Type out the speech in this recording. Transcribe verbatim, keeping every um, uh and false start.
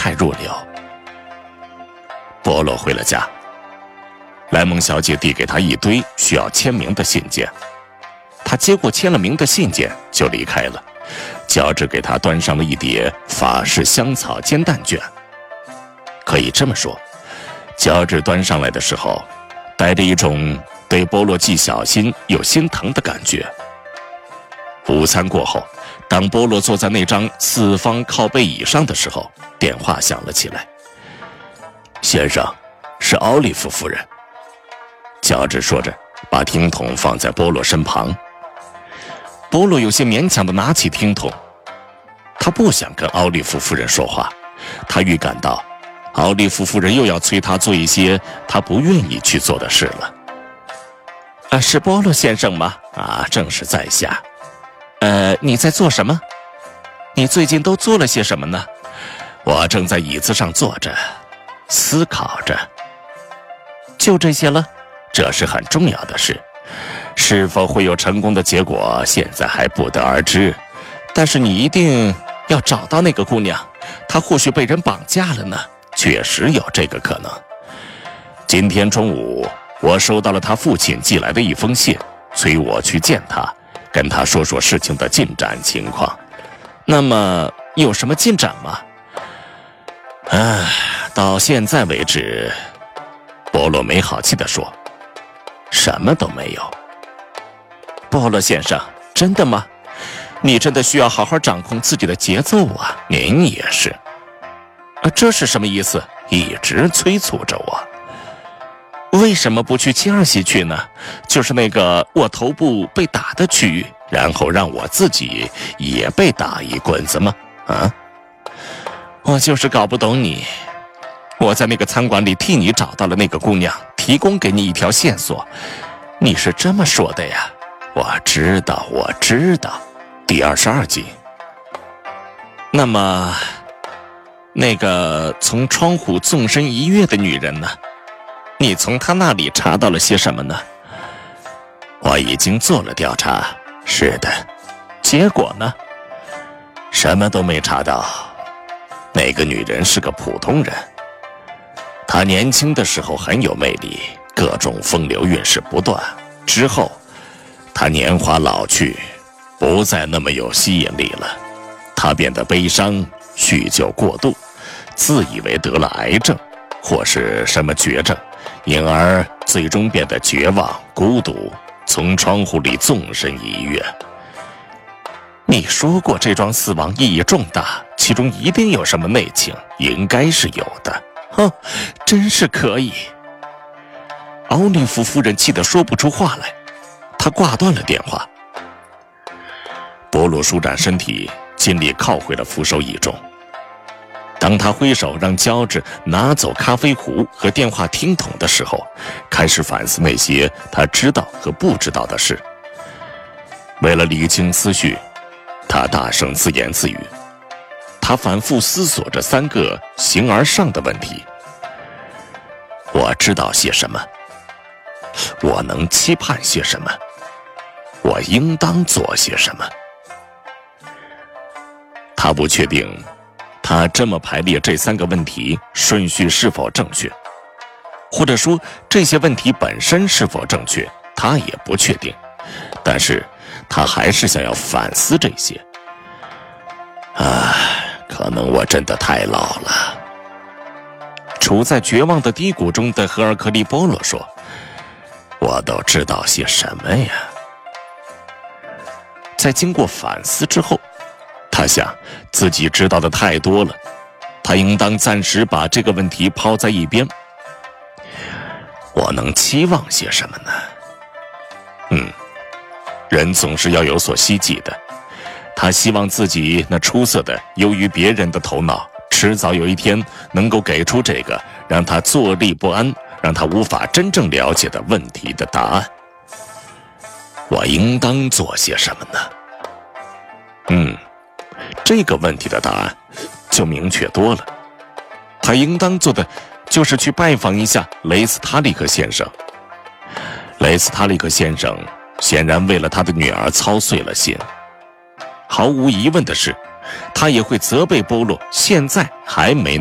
太入流。波洛回了家，莱蒙小姐递给他一堆需要签名的信件，他接过签了名的信件就离开了。乔治给他端上了一碟法式香草煎蛋卷。可以这么说，乔治端上来的时候带着一种对波洛既小心又心疼的感觉。午餐过后，当波洛坐在那张四方靠背椅上的时候，电话响了起来。先生，是奥利弗夫人。乔治说着，把听筒放在波洛身旁。波洛有些勉强地拿起听筒，他不想跟奥利弗夫人说话，他预感到奥利弗夫人又要催他做一些他不愿意去做的事了。啊，是波洛先生吗？啊，正是在下。呃，你在做什么？你最近都做了些什么呢？我正在椅子上坐着，思考着。就这些了？这是很重要的事。是否会有成功的结果，现在还不得而知。但是你一定要找到那个姑娘，她或许被人绑架了呢。确实有这个可能。今天中午，我收到了她父亲寄来的一封信，催我去见她，跟她说说事情的进展情况。那么有什么进展吗？唉，到现在为止，波洛没好气地说，什么都没有。波洛先生，真的吗？你真的需要好好掌控自己的节奏啊！您也是。啊，这是什么意思？一直催促着我。为什么不去切尔西去呢？就是那个我头部被打的区域，然后让我自己也被打一棍子吗？啊？我就是搞不懂你。我在那个餐馆里替你找到了那个姑娘，提供给你一条线索。你是这么说的呀？我知道，我知道。第二十二集。那么，那个从窗户纵身一跃的女人呢？你从她那里查到了些什么呢？我已经做了调查。是的。结果呢？什么都没查到。那个女人是个普通人。她年轻的时候很有魅力，各种风流韵事不断。之后，她年华老去，不再那么有吸引力了。她变得悲伤，酗酒过度，自以为得了癌症或是什么绝症，因而最终变得绝望、孤独，从窗户里纵身一跃。你说过这桩死亡意义重大，其中一定有什么内情，应该是有的。哼，真是可以。奥利弗夫人气得说不出话来，她挂断了电话。波洛舒展身体，尽力靠回了扶手椅中。当他挥手让乔治拿走咖啡壶和电话听筒的时候，开始反思那些他知道和不知道的事。为了理清思绪，他大声自言自语。他反复思索着三个形而上的问题：我知道些什么？我能期盼些什么？我应当做些什么？他不确定他这么排列这三个问题顺序是否正确，或者说这些问题本身是否正确，他也不确定。但是他还是想要反思这些。唉，可能我真的太老了。处在绝望的低谷中的赫尔克利波洛说，我都知道些什么呀？在经过反思之后，他想自己知道的太多了，他应当暂时把这个问题抛在一边。我能期望些什么呢？嗯，人总是要有所希冀的。他希望自己那出色的优于别人的头脑，迟早有一天能够给出这个让他坐立不安，让他无法真正了解的问题的答案。我应当做些什么呢？嗯，这个问题的答案就明确多了。他应当做的就是去拜访一下雷斯塔利克先生。雷斯塔利克先生显然为了他的女儿操碎了心。毫无疑问的是，他也会责备波洛现在还没